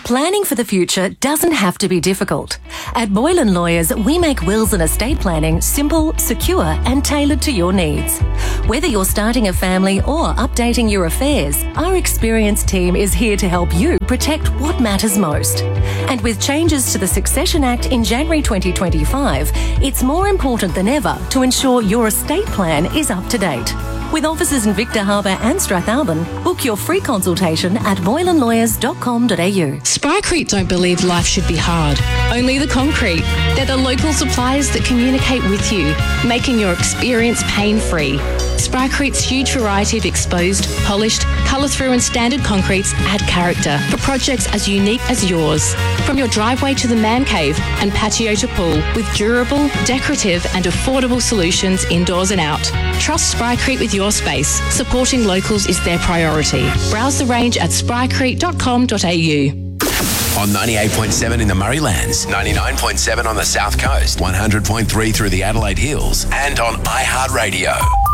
Planning for the future doesn't have to be difficult. At Boylan Lawyers, we make wills and estate planning simple, secure and tailored to your needs. Whether you're starting a family or updating your affairs, our experienced team is here to help you protect what matters most. And with changes to the Succession Act in January 2025, it's more important than ever to ensure your estate plan is up to date. With offices in Victor Harbour and Strathalbyn, book your free consultation at boylanlawyers.com.au. Sprycrete don't believe life should be hard, only the concrete. They're the local suppliers that communicate with you, making your experience pain-free. Sprycrete's huge variety of exposed, polished, colour-through and standard concretes add character for projects as unique as yours. From your driveway to the man cave and patio to pool, with durable, decorative and affordable solutions indoors and out. Trust Sprycrete with your space. Supporting locals is their priority. Browse the range at sprycrete.com.au. On 98.7 in the Murraylands, 99.7 on the South Coast, 100.3 through the Adelaide Hills, and on iHeartRadio.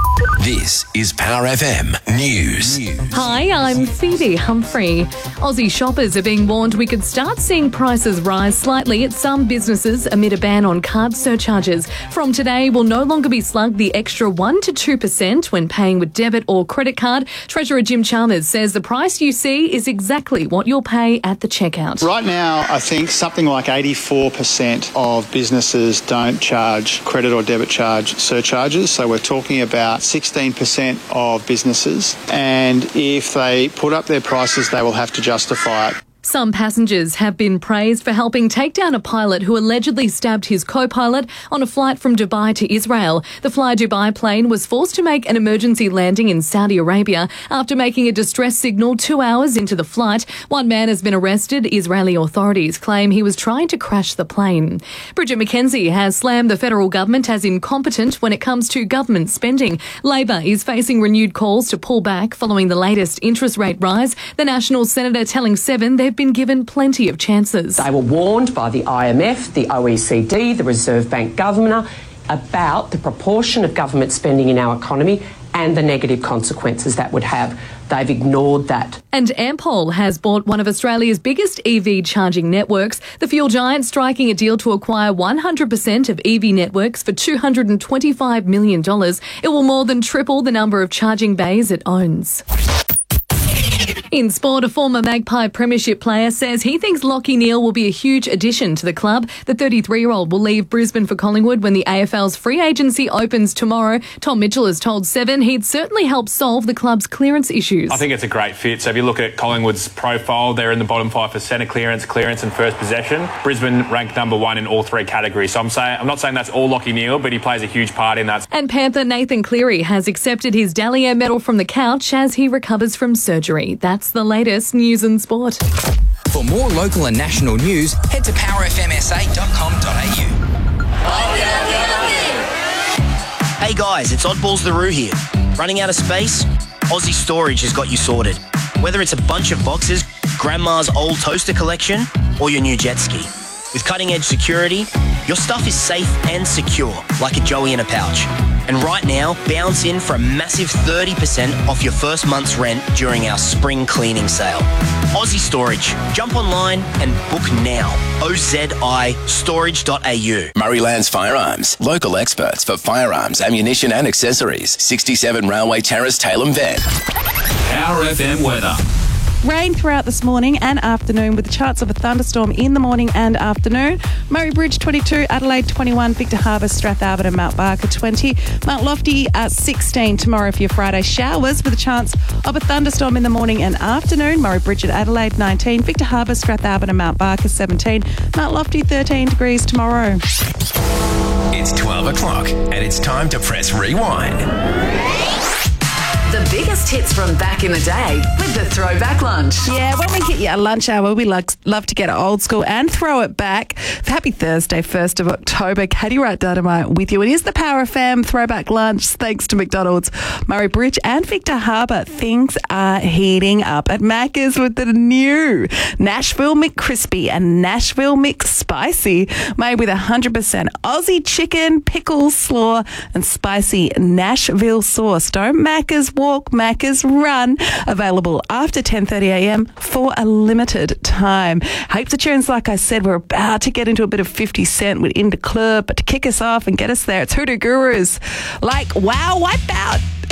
This is Power FM News. Hi, I'm Phoebe Humphrey. Aussie shoppers are being warned we could start seeing prices rise slightly at some businesses amid a ban on card surcharges. From today, we'll no longer be slugged the extra 1 to 2% when paying with debit or credit card. Treasurer Jim Chalmers says the price you see is exactly what you'll pay at the checkout. Right now, I think something like 84% of businesses don't charge credit or debit charge surcharges. So we're talking about 16% of businesses, and if they put up their prices, they will have to justify it. Some passengers have been praised for helping take down a pilot who allegedly stabbed his co-pilot on a flight from Dubai to Israel. The Fly Dubai plane was forced to make an emergency landing in Saudi Arabia after making a distress signal 2 hours into the flight. One man has been arrested. Israeli authorities claim he was trying to crash the plane. Bridget McKenzie has slammed the federal government as incompetent when it comes to government spending. Labor is facing renewed calls to pull back following the latest interest rate rise. The National Senator telling Seven they've been given plenty of chances. They were warned by the IMF, the OECD, the Reserve Bank Governor about the proportion of government spending in our economy and the negative consequences that would have. They've ignored that. And Ampol has bought one of Australia's biggest EV charging networks. The fuel giant striking a deal to acquire 100% of EV networks for $225 million. It will more than triple the number of charging bays it owns. In sport, a former Magpie Premiership player says he thinks Lachie Neale will be a huge addition to the club. The 33-year-old will leave Brisbane for Collingwood when the AFL's free agency opens tomorrow. Tom Mitchell has told Seven he'd certainly help solve the club's clearance issues. I think it's a great fit. So if you look at Collingwood's profile, they're in the bottom 5 for centre clearance and first possession. Brisbane ranked number 1 in all 3 categories. So I'm not saying that's all Lachie Neale, but he plays a huge part in that. And Panther Nathan Cleary has accepted his Dalier medal from the couch as he recovers from surgery. That's the latest news and sport. For more local and national news, head to powerfmsa.com.au. Hey guys, it's Oddballs the Roo here. Running out of space? Aussie Storage has got you sorted. Whether it's a bunch of boxes, grandma's old toaster collection, or your new jet ski. With cutting-edge security, your stuff is safe and secure, like a Joey in a pouch. And right now, bounce in for a massive 30% off your first month's rent during our spring cleaning sale. Aussie Storage. Jump online and book now. OZI-storage.au. Murraylands Firearms. Local experts for firearms, ammunition and accessories. 67 Railway Terrace, Tailem Vet. Power FM weather. Rain throughout this morning and afternoon with a chance of a thunderstorm in the morning and afternoon. Murray Bridge 22, Adelaide 21, Victor Harbour, Strathalbyn and Mount Barker 20. Mount Lofty 16 tomorrow for your Friday showers with a chance of a thunderstorm in the morning and afternoon. Murray Bridge at Adelaide 19, Victor Harbour, Strathalbyn and Mount Barker 17. Mount Lofty 13 degrees tomorrow. It's 12 o'clock and it's time to press rewind. The biggest hits from back in the day with the Throwback Lunch. Yeah, when we get you a lunch hour, we love to get it old school and throw it back. Happy Thursday, 1st of October. Katie Wright Dynamite with you. It is the Power FM Throwback Lunch, thanks to McDonald's, Murray Bridge and Victor Harbour. Things are heating up at Macca's with the new Nashville McCrispy and Nashville McSpicy, made with 100% Aussie chicken, pickles, slaw and spicy Nashville sauce. Don't Macca's walk, Macca's run. Available after 10:30am for a limited time. Heaps of tunes, like I said. We're about to get into a bit of 50 Cent with In the Club, but to kick us off and get us there, it's Hoodoo Gurus like Wow Wipeout.